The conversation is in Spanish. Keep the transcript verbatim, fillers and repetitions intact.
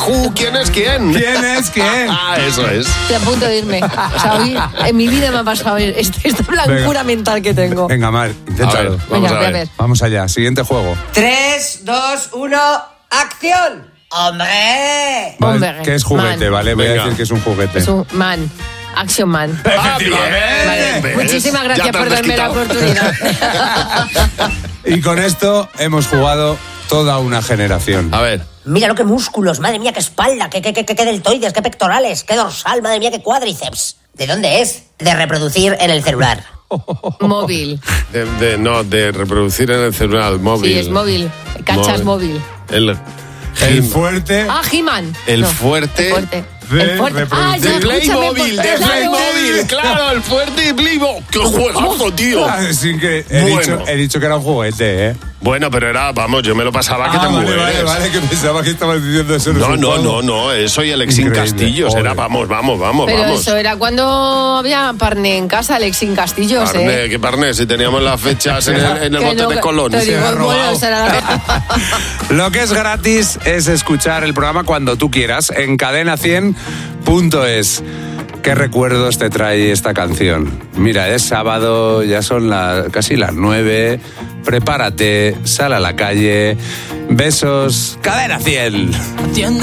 Who, ¿quién es quién? ¿Quién es quién? Ah, eso es. Estoy a punto de irme. O sea, hoy en mi vida me ha pasado esta, esta blancura Venga. mental que tengo. Venga, Mar, inténtalo. A ver, Venga, vamos a voy a ver. ver. Vamos allá, siguiente juego. tres, dos, uno, ¡acción! ¡Hombre! Vale, Hombre, que es juguete, man. ¿vale? Voy Venga. a decir que es un juguete. Es un man. Action Man. Ah, bien. Vale. ¿Ves? Muchísimas gracias Ya te por has darme la desquitado. oportunidad. Y con esto hemos jugado toda una generación. A ver. Míralo, qué músculos, madre mía, qué espalda, qué, qué, qué, qué deltoides, qué pectorales, qué dorsal, madre mía, qué cuádriceps. ¿De dónde es? De reproducir en el celular. Móvil. De, de- no, de reproducir en el celular móvil. Sí, es móvil. Cachas móvil. El, El He- fuerte. Ah, He-Man. El No, fuerte. El fuerte. de El fuerte. Ah, reproducir. ya, de escúchame, Playmobil, por- de claro. Playmobil, claro, el fuerte de Playmobil. ¡Qué juegazo, tío! Ah, sí que he, Bueno. dicho, he dicho que era un juguete, ¿eh? Bueno, pero era, vamos, yo me lo pasaba que Ah, te vale, mueres. vale, vale, que pensaba que estabas diciendo eso. No, es un no, juego. no, no, eh, soy Alexín Increíble. Castillos, Joder. era vamos, vamos, vamos, Pero vamos. eso era cuando había parné en casa, Alexín Castillos, Parné, ¿eh? ¿qué parné? Si teníamos las fechas en el, en el Que bote no, de Colón. Te digo, Se ha bueno, robado. esa era la- Lo que es gratis es escuchar el programa cuando tú quieras en cadena cien punto es. ¿Qué recuerdos te trae esta canción? Mira, es sábado, ya son la- casi las nueve. Prepárate, sal a la calle. Besos, cadena cien.